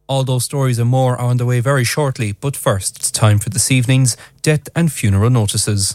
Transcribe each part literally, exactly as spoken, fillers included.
All those stories and more are on the way very shortly, but first it's time for this evening's death and funeral notices.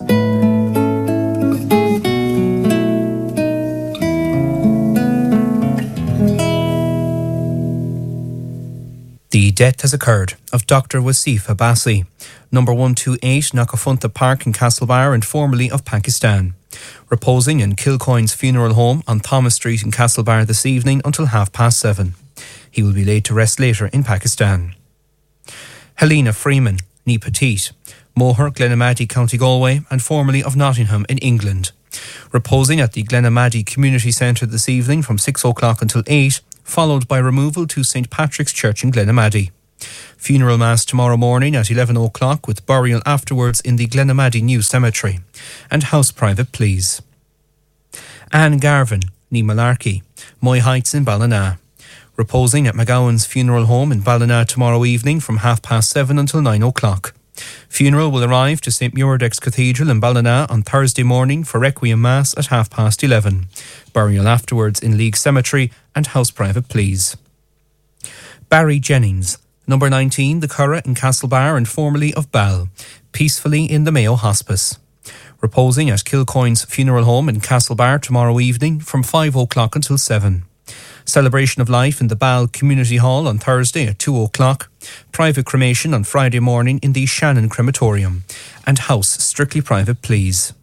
The death has occurred of Doctor Wasif Abbasi, number one twenty-eight Nakafunta Park in Castlebar and formerly of Pakistan, reposing in Kilcoyne's funeral home on Thomas Street in Castlebar this evening until half past seven. He will be laid to rest later in Pakistan. Helena Freeman, nee Petite, Moher, Glenamaddy, County Galway and formerly of Nottingham in England, reposing at the Glenamaddy Community Centre this evening from six o'clock until eight, followed by removal to Saint Patrick's Church in Glenamaddy. Funeral mass tomorrow morning at eleven o'clock with burial afterwards in the Glenamaddy New Cemetery and house private please. Anne Garvin, nee Malarkey, Moy Heights in Ballina, reposing at McGowan's funeral home in Ballina tomorrow evening from half past seven until nine o'clock. Funeral will arrive to Saint Muirdex Cathedral in Ballina on Thursday morning for Requiem Mass at half past eleven. Burial afterwards in League Cemetery and house private please. Barry Jennings, number nineteen, The Curragh in Castlebar and formerly of Ball, peacefully in the Mayo Hospice. Reposing at Kilcoyne's funeral home in Castlebar tomorrow evening from five o'clock until seven. Celebration of life in the Ball Community Hall on Thursday at two o'clock. Private cremation on Friday morning in the Shannon Crematorium. And house strictly private please.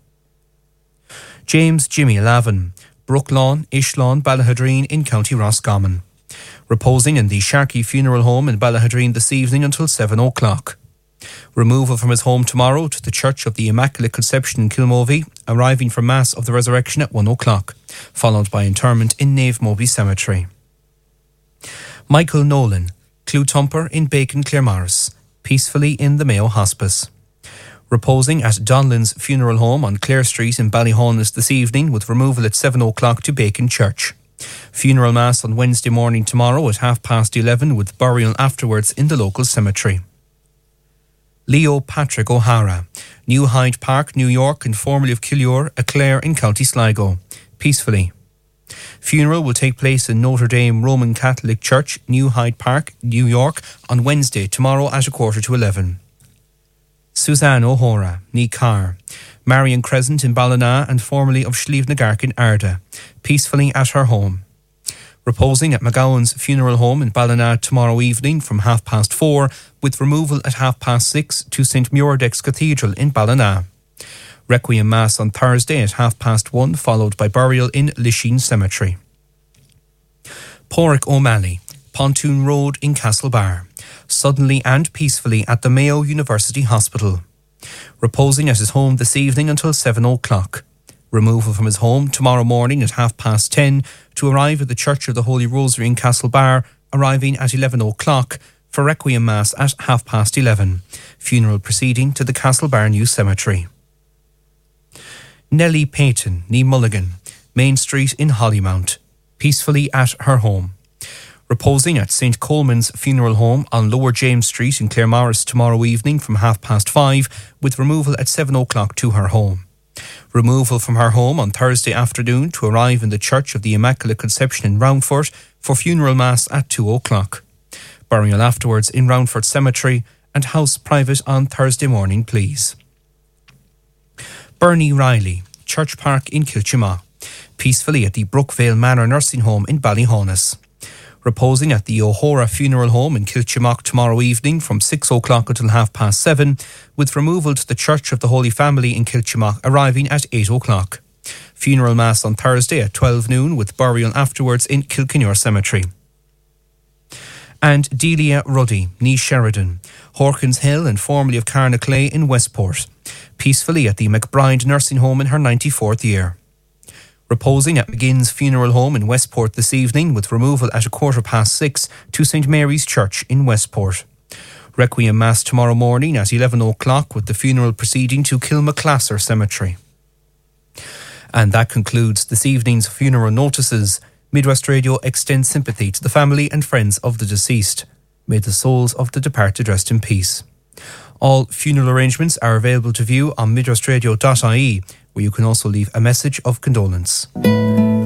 James Jimmy Lavin, Brooklawn, Ishlawn, Ballahadreen in County Roscommon. Reposing in the Sharkey Funeral Home in Ballahadreen this evening until seven o'clock. Removal from his home tomorrow to the Church of the Immaculate Conception in Kilmovey, arriving for Mass of the Resurrection at one o'clock, followed by interment in Nave Moby Cemetery. Michael Nolan, Clewtumper in Bacon Claremorris, peacefully in the Mayo Hospice. Reposing at Donlan's Funeral Home on Clare Street in Ballyhonus this evening with removal at seven o'clock to Bacon Church. Funeral Mass on Wednesday morning tomorrow at half past eleven with burial afterwards in the local cemetery. Leo Patrick O'Hara, New Hyde Park, New York and formerly of Killure, Clare in County Sligo, peacefully. Funeral will take place in Notre Dame Roman Catholic Church, New Hyde Park, New York on Wednesday tomorrow at a quarter to eleven. Suzanne O'Hora, nee Carr, Marion Crescent in Ballina and formerly of Slieve-na-Gark in Arda, peacefully at her home. Reposing at McGowan's funeral home in Ballina tomorrow evening from half past four, with removal at half past six to Saint Muirdex Cathedral in Ballina. Requiem Mass on Thursday at half past one, followed by burial in Lisheen Cemetery. Porrick O'Malley, Pontoon Road in Castlebar, suddenly and peacefully at the Mayo University Hospital. Reposing at his home this evening until seven o'clock. Removal from his home tomorrow morning at half past ten to arrive at the Church of the Holy Rosary in Castlebar, arriving at eleven o'clock for Requiem Mass at half past eleven. Funeral proceeding to the Castlebar New Cemetery. Nellie Payton, nee Mulligan, Main Street in Hollymount, peacefully at her home. Reposing at Saint Coleman's Funeral Home on Lower James Street in Claremorris tomorrow evening from half past five, with removal at seven o'clock to her home. Removal from her home on Thursday afternoon to arrive in the Church of the Immaculate Conception in Roundford for funeral mass at two o'clock. Burial afterwards in Roundford Cemetery and house private on Thursday morning, please. Bernie Riley, Church Park in Kilchima, peacefully at the Brookvale Manor Nursing Home in Ballyhonus. Reposing at the O'Hora Funeral Home in Kilchimock tomorrow evening from six o'clock until half past seven, with removal to the Church of the Holy Family in Kilchimock arriving at eight o'clock. Funeral Mass on Thursday at twelve noon with burial afterwards in Kilkenure Cemetery. And Delia Ruddy, nee Sheridan, Hawkins Hill and formerly of Carnaclay in Westport, peacefully at the McBride Nursing Home in her ninety-fourth year. Reposing at McGinn's Funeral Home in Westport this evening with removal at a quarter past six to Saint Mary's Church in Westport. Requiem Mass tomorrow morning at eleven o'clock with the funeral proceeding to Kilmaclasser Cemetery. And that concludes this evening's funeral notices. Midwest Radio extends sympathy to the family and friends of the deceased. May the souls of the departed rest in peace. All funeral arrangements are available to view on midwestradio dot I E, where you can also leave a message of condolence.